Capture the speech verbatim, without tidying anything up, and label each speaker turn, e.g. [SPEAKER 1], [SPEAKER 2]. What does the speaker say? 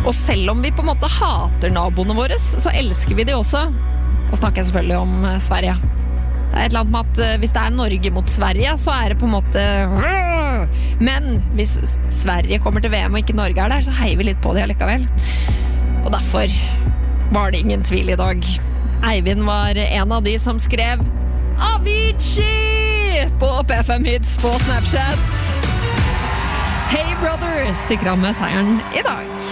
[SPEAKER 1] Og selv om vi på en måte hater naboene våre, så elsker vi de også. Og snakker jeg selvfølgelig om Sverige. Det er et eller annet med at hvis det er Norge mot Sverige, så er det på en måte... Men hvis Sverige kommer til V M og ikke Norge er der, så heier vi litt på det allikevel. Og derfor var det ingen tvil i dag. Eivind var en av de som skrev Avicii på P fem Hits på Snapchat. Hey brother, stikker av med seieren i dag.